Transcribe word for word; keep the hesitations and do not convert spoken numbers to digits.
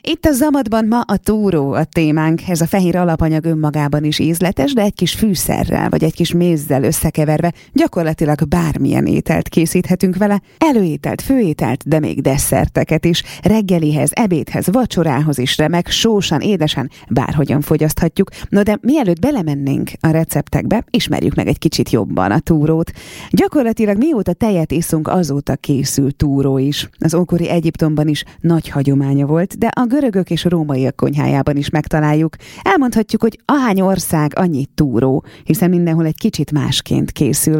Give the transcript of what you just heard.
Itt a Zamadban ma a túró a témánk. Ez a fehér alapanyag önmagában is ízletes, de egy kis fűszerrel vagy egy kis mézzel összekeverve gyakorlatilag bármilyen ételt készíthetünk vele. Előételt, főételt, de még desszerteket is. Reggelihez, ebédhez, vacsorához is remek, sósan, édesen, bárhogyan fogyaszthatjuk. No de mielőtt belemennénk a receptekbe, ismerjük meg egy kicsit jobban a túrót. Gyakorlatilag mióta tejet iszunk, azóta készül túró is. Az ókori Egyiptomban is nagy hagyománya volt, de a görögök és rómaiak konyhájában is megtaláljuk. Elmondhatjuk, hogy ahány ország, annyi túró, hiszen mindenhol egy kicsit másként készül.